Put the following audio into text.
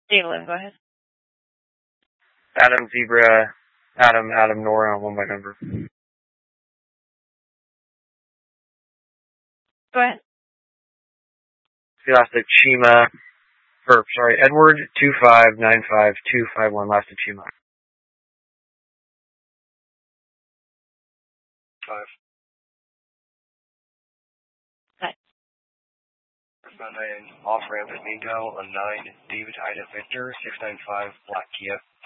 Jalen, go ahead. Adam, Zebra, Adam, Nora on 1 by number. Go ahead. Scholastic Chima, Edward 2595251, last of Chima. 5. Hi. Found an off-ramp at Mingo on 9, David Ida Victor, 695, Black Kia.